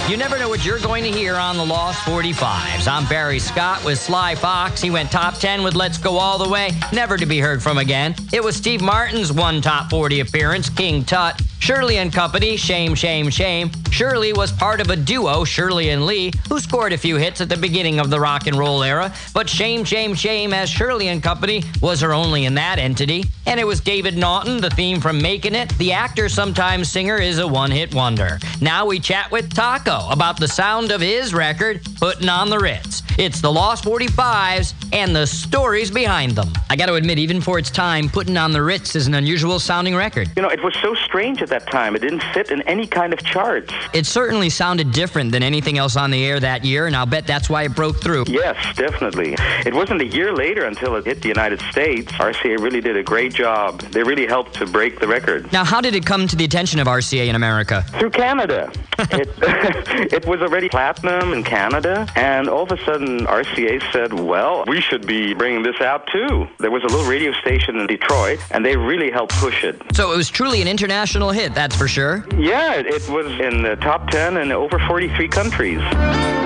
You never know what you're going to hear on the Lost 45s. I'm Barry Scott with Sly Fox. He went top 10 with Let's Go All the Way, never to be heard from again. It was Steve Martin's one top 40 appearance, King Tut. Shirley and Company, Shame, Shame, Shame. Shirley was part of a duo, Shirley and Lee, who scored a few hits at the beginning of the rock and roll era. But Shame, Shame, Shame, as Shirley and Company, was her only in that entity. And it was David Naughton, the theme from Making It. The actor, sometimes singer, is a one-hit wonder. Now we chat with Taco about the sound of his record, Putting on the Ritz. It's the Lost 45s and the stories behind them. I got to admit, even for its time, Putting on the Ritz is an unusual sounding record. You know, it was so strange at that time. It didn't fit in any kind of charts. It certainly sounded different than anything else on the air that year, and I'll bet that's why it broke through. Yes, definitely. It wasn't a year later until it hit the United States. RCA really did a great job. They really helped to break the record. Now, how did it come to the attention of RCA in America? Through Canada. It was already platinum in Canada, and all of a sudden RCA said, well, we should be bringing this out too. There was a little radio station in Detroit, and they really helped push it. So it was truly an international hit, that's for sure. Yeah, it was in the top 10 in over 43 countries.